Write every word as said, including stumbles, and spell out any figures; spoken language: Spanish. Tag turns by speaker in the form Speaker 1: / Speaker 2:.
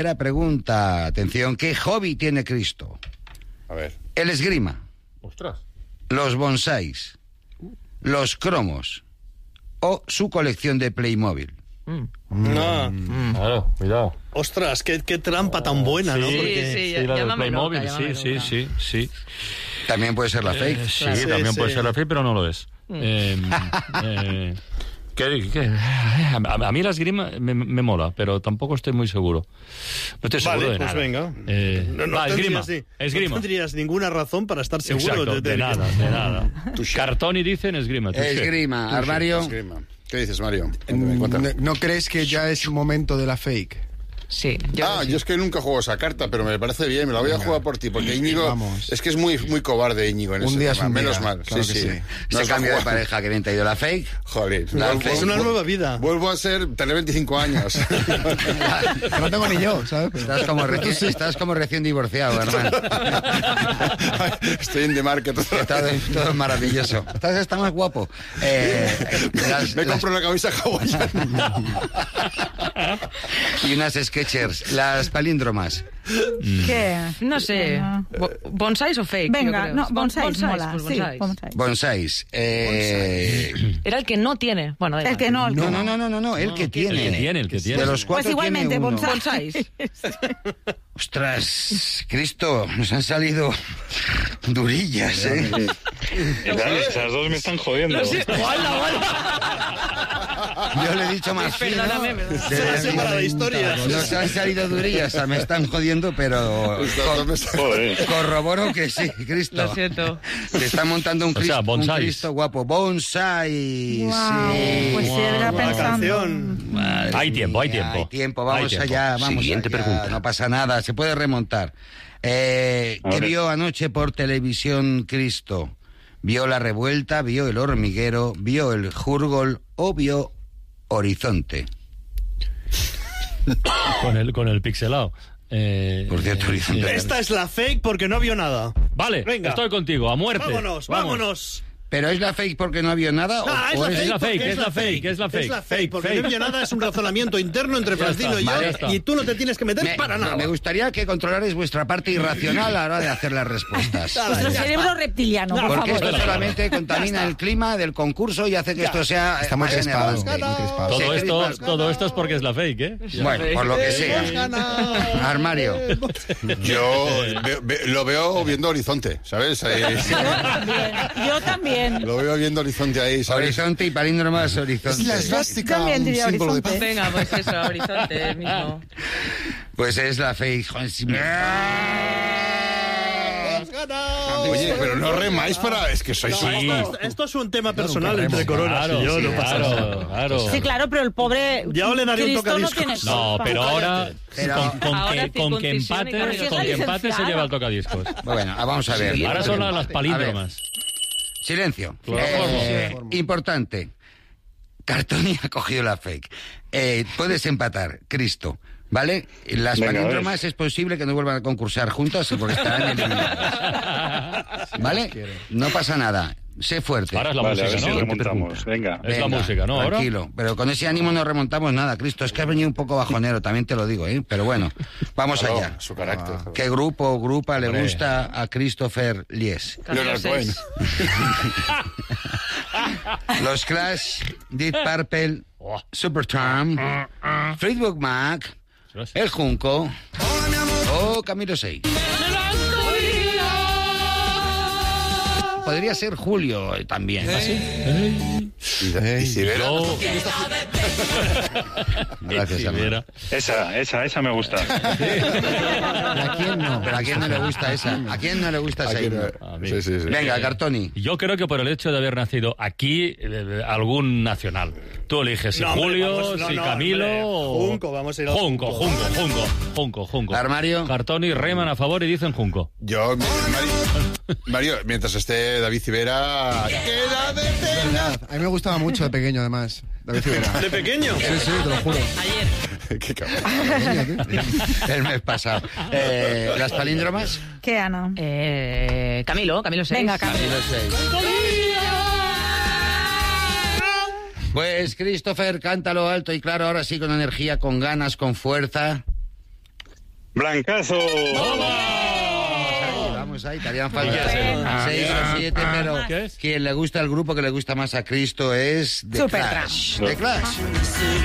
Speaker 1: Primera pregunta, atención, ¿qué hobby tiene Cristo?
Speaker 2: A ver.
Speaker 1: El esgrima.
Speaker 3: Ostras.
Speaker 1: Los bonsáis. Los cromos. O su colección de Playmobil.
Speaker 3: Mm.
Speaker 4: No.
Speaker 3: Mm. Claro, cuidado.
Speaker 4: Ostras, qué, qué trampa tan buena, ¿no?
Speaker 5: Sí,
Speaker 4: Porque...
Speaker 5: sí,
Speaker 3: Sí, la del
Speaker 5: llámame
Speaker 3: Playmobil,
Speaker 5: loca,
Speaker 3: sí,
Speaker 5: llámame
Speaker 3: sí,
Speaker 5: loca.
Speaker 3: sí, sí.
Speaker 1: También puede ser la fake.
Speaker 3: Eh, sí,
Speaker 4: Claro.
Speaker 3: también
Speaker 4: Sí,
Speaker 3: puede
Speaker 4: sí.
Speaker 3: ser la fake, pero no lo es. Eh, eh, ¿qué- qué? A, a mí la esgrima me, me mola, pero tampoco estoy muy seguro. No estoy seguro
Speaker 4: Vale,
Speaker 3: de
Speaker 4: pues
Speaker 3: nada.
Speaker 4: venga.
Speaker 3: Eh,
Speaker 4: No, no
Speaker 3: va, esgrima,
Speaker 4: tendrías, sí,
Speaker 3: esgrima.
Speaker 4: no tendrías ninguna razón para estar seguro.
Speaker 3: Exacto,
Speaker 4: de,
Speaker 3: de,
Speaker 4: de-
Speaker 3: nada, de nada.
Speaker 2: Touché.
Speaker 3: Cartoni dice en esgrima. touché.
Speaker 1: Esgrima, armario.
Speaker 2: Esgrima. ¿Qué dices, Mario?
Speaker 6: ¿No,
Speaker 2: Cuéntame, cuéntame.
Speaker 6: ¿No crees que ya es momento de la fake?
Speaker 5: Sí, yo
Speaker 2: Ah, yo es que nunca juego esa carta, pero me parece bien, me la voy a jugar por ti, porque Íñigo,
Speaker 6: Vamos.
Speaker 2: es que es muy, muy cobarde Íñigo en
Speaker 6: Un
Speaker 2: ese
Speaker 6: día es
Speaker 2: tema,
Speaker 6: un día,
Speaker 2: menos mal,
Speaker 6: claro
Speaker 2: sí,
Speaker 6: que
Speaker 2: sí.
Speaker 6: sí.
Speaker 2: No
Speaker 1: Ese
Speaker 2: se
Speaker 1: cambio de
Speaker 2: juega.
Speaker 1: pareja que bien te ha ido la fake.
Speaker 2: Joder,
Speaker 1: La
Speaker 2: vuelvo-
Speaker 1: fake.
Speaker 4: Es una
Speaker 2: vuelvo-
Speaker 4: nueva vida.
Speaker 2: Vuelvo a ser, tener veinticinco años.
Speaker 6: Que no tengo ni yo, ¿sabes? Pero-
Speaker 1: Estás como recién, estás como recién divorciado, hermano.
Speaker 2: Estoy en The Market.
Speaker 1: Todo, todo es maravilloso. Estás está más guapo. Eh, las-
Speaker 2: Me
Speaker 1: las-
Speaker 2: compro una camisa hawaiana.
Speaker 1: y unas Skechers. Las palíndromas.
Speaker 7: ¿Qué?
Speaker 5: no sé.
Speaker 7: Bueno.
Speaker 5: Bo- ¿Bonsáis o fake?
Speaker 7: Venga,
Speaker 5: Yo creo.
Speaker 7: no,
Speaker 5: Bon-
Speaker 7: bonsáis, mola.
Speaker 5: pues
Speaker 7: Sí,
Speaker 5: bonsáis.
Speaker 7: bonsáis.
Speaker 1: Bonsáis. Eh,
Speaker 5: Era el que no tiene. Bueno, da
Speaker 7: El
Speaker 5: igual.
Speaker 7: que no, el que
Speaker 1: no, no, no, no, no, no, el que tiene.
Speaker 3: El que tiene, el que tiene.
Speaker 1: De los
Speaker 7: Pues
Speaker 1: cuatro
Speaker 7: igualmente,
Speaker 1: tiene uno.
Speaker 7: bonsáis.
Speaker 1: Ostras, Cristo, nos han salido durillas, ¿eh?
Speaker 8: Esas dos me están jodiendo.
Speaker 5: No sé. ¡Hola, hola!
Speaker 1: Yo le he dicho más fino.
Speaker 5: Perdóname, perdóname.
Speaker 1: De-
Speaker 4: Frase para la historia.
Speaker 1: Nos han salido durillas, o sea, me están jodiendo, pero co-
Speaker 8: Joder.
Speaker 1: corroboro que sí, Cristo.
Speaker 5: Lo siento.
Speaker 1: Te está montando un
Speaker 3: O sea,
Speaker 1: Cristo, un
Speaker 3: bonsáis.
Speaker 1: Cristo guapo. Bonsai,
Speaker 7: Guau,
Speaker 1: sí.
Speaker 7: pues sí, era
Speaker 4: Buena
Speaker 7: pensando.
Speaker 4: canción.
Speaker 1: Madre
Speaker 3: Hay tiempo, hay
Speaker 1: mía,
Speaker 3: tiempo.
Speaker 1: Hay tiempo, vamos
Speaker 3: Hay tiempo.
Speaker 1: allá, vamos
Speaker 9: Siguiente
Speaker 1: allá.
Speaker 9: pregunta.
Speaker 1: No pasa nada, se puede remontar. Eh,
Speaker 8: A
Speaker 1: ¿Qué
Speaker 8: ver.
Speaker 1: vio anoche por televisión Cristo? ¿Vio La Revuelta, vio El Hormiguero, vio El Jurgol o vio Horizonte?
Speaker 3: Con el, con el pixelado. Eh,
Speaker 1: Por cierto,
Speaker 3: eh,
Speaker 1: Horizonte.
Speaker 3: sí.
Speaker 4: Esta es la fake porque no vio nada.
Speaker 3: Vale,
Speaker 4: Venga.
Speaker 3: estoy contigo, a muerte.
Speaker 4: Vámonos,
Speaker 3: Vamos.
Speaker 4: vámonos.
Speaker 1: ¿Pero es la fake porque no vio nada?
Speaker 4: Ah,
Speaker 1: o, o
Speaker 3: es la fake,
Speaker 4: porque
Speaker 3: es la fake, es la fake.
Speaker 4: Es la fake,
Speaker 3: Fake,
Speaker 4: porque
Speaker 3: fake.
Speaker 4: no vio nada, es un razonamiento interno entre
Speaker 3: Ya
Speaker 4: Francino
Speaker 3: está,
Speaker 4: y yo,
Speaker 3: vale, ya está.
Speaker 4: y tú no te tienes que meter
Speaker 1: Me,
Speaker 4: para nada.
Speaker 1: me gustaría que controlarais vuestra parte irracional a la hora de hacer las respuestas.
Speaker 7: Vuestro cerebro reptiliano, por
Speaker 1: Porque
Speaker 7: favor.
Speaker 1: esto solamente contamina el clima del concurso y hace que esto sea
Speaker 6: Está muy
Speaker 1: más
Speaker 6: crispado,
Speaker 1: enervante.
Speaker 6: muy crispado.
Speaker 3: Todo,
Speaker 1: Sí,
Speaker 3: esto,
Speaker 1: Crispas.
Speaker 3: todo esto es porque es la fake, ¿eh?
Speaker 1: Bueno, por lo que
Speaker 4: Hemos
Speaker 1: sea.
Speaker 4: ganado.
Speaker 1: Armario.
Speaker 2: Yo ve- ve- lo veo viendo Horizonte, ¿sabes? Ahí-
Speaker 7: Yo también. Yo también.
Speaker 2: lo veo viendo Horizonte ahí, ¿sabes?
Speaker 1: Horizonte y palíndromas horizonte.
Speaker 6: Es la esvástica,
Speaker 7: También
Speaker 6: un
Speaker 7: diría
Speaker 6: símbolo de
Speaker 7: horizonte.
Speaker 6: paz.
Speaker 5: Venga, pues eso, horizonte mismo.
Speaker 1: Pues es la fake. Joder, si me-
Speaker 2: Oye, pero no remáis para... Es que sois...
Speaker 4: No,
Speaker 2: un-
Speaker 4: esto, esto es un tema personal entre Coronas
Speaker 3: Claro,
Speaker 4: y yo, no pasa nada.
Speaker 3: claro, claro.
Speaker 7: Sí, claro, pero el pobre
Speaker 4: Ya le daré un
Speaker 7: Cristo no
Speaker 4: tocadiscos.
Speaker 7: tiene
Speaker 3: No,
Speaker 7: culpa.
Speaker 3: pero ahora,
Speaker 1: Pero-
Speaker 3: con, con
Speaker 5: Ahora
Speaker 3: que, con que
Speaker 5: circuncisión y
Speaker 3: empate,
Speaker 5: corrección.
Speaker 3: con que empate se
Speaker 7: Licenciada.
Speaker 3: lleva el tocadiscos.
Speaker 1: Bueno, ah, vamos a ver.
Speaker 3: Ahora son las, las
Speaker 1: A ver,
Speaker 3: palíndromas.
Speaker 1: silencio.
Speaker 3: Claro.
Speaker 1: Eh, importante. Cartoni ha cogido la fake. Eh, puedes empatar, Cristo. ¿Vale? Las
Speaker 8: Venga,
Speaker 1: palíndromas es posible que no vuelvan a concursar juntas porque estarán eliminadas. ¿Vale? No pasa nada. Sé fuerte.
Speaker 3: Ahora es la
Speaker 8: Vale, a ver
Speaker 3: música,
Speaker 8: si
Speaker 3: ¿no?
Speaker 8: remontamos. Venga.
Speaker 3: Es la
Speaker 1: Venga,
Speaker 3: música, ¿no? Ahora.
Speaker 1: Tranquilo, pero con ese ánimo no remontamos nada, Cristo. Es que has venido un poco bajonero, también te lo digo, ¿eh? Pero bueno, vamos
Speaker 2: Claro,
Speaker 1: allá.
Speaker 2: su carácter.
Speaker 1: ¿Qué grupo o grupa le
Speaker 3: Hombre.
Speaker 1: gusta a Christopher Lies?
Speaker 2: Leonard Cohen.
Speaker 1: Los Clash, Deep Purple, Supertramp, Fleetwood Mac, El Junco o Camilo seis. Podría ser Julio eh, también.
Speaker 2: Y, y si verás-
Speaker 3: Yo...
Speaker 1: Gracias,
Speaker 3: Si
Speaker 1: amigo.
Speaker 3: viera.
Speaker 8: Esa, esa, esa me gusta.
Speaker 1: ¿A quién no? Pero ¿a quién no le gusta esa? ¿A quién no le gusta esa?
Speaker 2: Aquí no-
Speaker 1: himno?
Speaker 3: A mí.
Speaker 2: Sí, sí, sí.
Speaker 1: Venga, Cartoni.
Speaker 3: Yo creo que por el hecho de haber nacido aquí, eh, algún nacional. Tú eliges si
Speaker 4: No, hombre,
Speaker 3: Julio,
Speaker 4: vamos, no,
Speaker 3: si
Speaker 4: no,
Speaker 3: Camilo
Speaker 4: hombre.
Speaker 3: o...
Speaker 4: Junco, vamos a ir al
Speaker 3: Junco,
Speaker 4: Junco.
Speaker 3: Junco, Junco, Junco, Junco.
Speaker 1: Armario.
Speaker 3: Cartoni reman a favor y dicen Junco.
Speaker 2: Yo, mi- Mario, Mario, mientras esté David Civera... ¡Queda de pena!
Speaker 6: A mí me gustaba mucho de pequeño, además. David Civera.
Speaker 4: ¿De pequeño?
Speaker 6: Sí, sí, te lo juro.
Speaker 5: Ayer.
Speaker 2: ¡Qué cabrón!
Speaker 1: El mes pasado. Eh, ¿Las palíndromas?
Speaker 7: ¿Qué, Ana?
Speaker 5: Eh, Camilo, Camilo seis.
Speaker 7: Venga, Camilo.
Speaker 1: Camilo seis. Pues, Christopher, cántalo alto y claro, ahora sí, con energía, con ganas, con fuerza.
Speaker 8: Blancazo.
Speaker 1: Vamos ahí, te harían falta
Speaker 3: Ah,
Speaker 1: seis o siete, pero
Speaker 3: ¿Qué es?
Speaker 1: quien le gusta el grupo que le gusta más a Cristo es The
Speaker 7: Supertramp.
Speaker 1: Clash. The Clash.